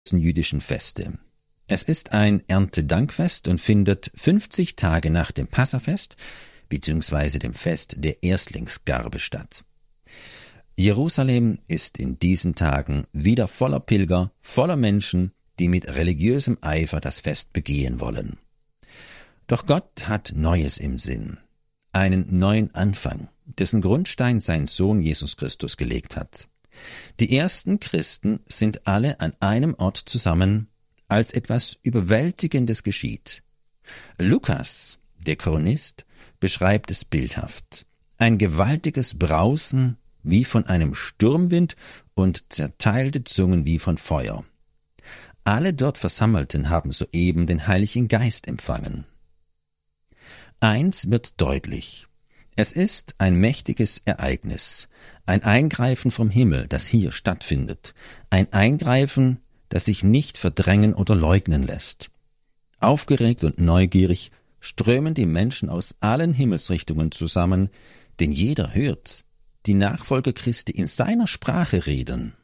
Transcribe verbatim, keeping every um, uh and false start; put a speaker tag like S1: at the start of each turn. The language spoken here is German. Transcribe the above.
S1: jüdischen Feste. Es ist ein Erntedankfest und findet fünfzig Tage nach dem Passafest bzw. dem Fest der Erstlingsgarbe statt. Jerusalem ist in diesen Tagen wieder voller Pilger, voller Menschen, die mit religiösem Eifer das Fest begehen wollen. Doch Gott hat Neues im Sinn, einen neuen Anfang, dessen Grundstein sein Sohn Jesus Christus gelegt hat. Die ersten Christen sind alle an einem Ort zusammen, als etwas Überwältigendes geschieht. Lukas, der Chronist, beschreibt es bildhaft. Ein gewaltiges Brausen wie von einem Sturmwind und zerteilte Zungen wie von Feuer. Alle dort Versammelten haben soeben den Heiligen Geist empfangen. Eins wird deutlich: Es ist ein mächtiges Ereignis, ein Eingreifen vom Himmel, das hier stattfindet, ein Eingreifen, das sich nicht verdrängen oder leugnen lässt. Aufgeregt und neugierig strömen die Menschen aus allen Himmelsrichtungen zusammen, denn jeder hört die Nachfolger Christi in seiner Sprache reden.